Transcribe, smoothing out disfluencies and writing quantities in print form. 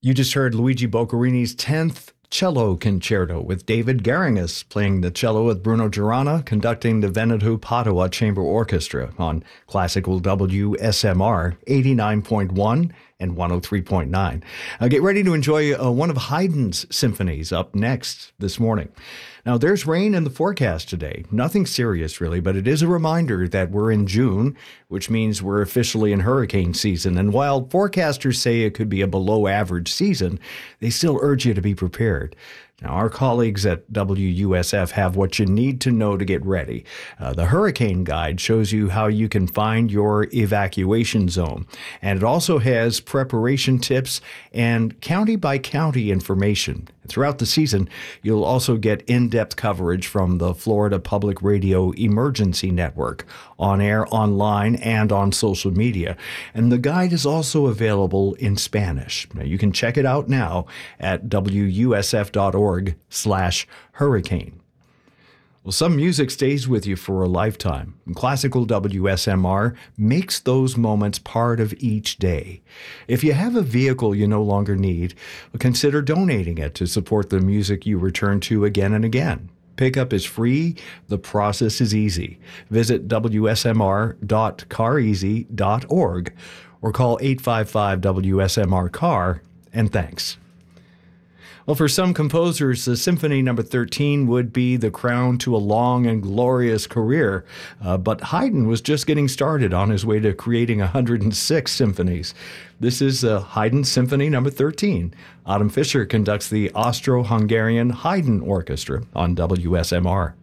You just heard Luigi Boccherini's 10th Cello Concerto with David Geringas playing the cello with Bruno Girana, conducting the Veneto Padua Chamber Orchestra on classical WSMR 89.1 and 103.9. Get ready to enjoy one of Haydn's symphonies up next this morning. Now, there's rain in the forecast today. Nothing serious, really, but it is a reminder that we're in June, which means we're officially in hurricane season. And while forecasters say it could be a below-average season, they still urge you to be prepared. Now, our colleagues at WUSF have what you need to know to get ready. The Hurricane Guide shows you how you can find your evacuation zone. And it also has preparation tips and county-by-county information. Throughout the season, you'll also get in-depth coverage from the Florida Public Radio Emergency Network, on air, online, and on social media. And the guide is also available in Spanish. Now, you can check it out now at wusf.org/hurricane. Well, some music stays with you for a lifetime. Classical WSMR makes those moments part of each day. If you have a vehicle you no longer need, consider donating it to support the music you return to again and again. Pickup is free. The process is easy. Visit wsmr.careasy.org or call 855-WSMR-CAR, and thanks. Well, for some composers, the Symphony No. 13 would be the crown to a long and glorious career. But Haydn was just getting started on his way to creating 106 symphonies. This is Haydn Symphony No. 13. Adam Fisher conducts the Austro-Hungarian Haydn Orchestra on WSMR.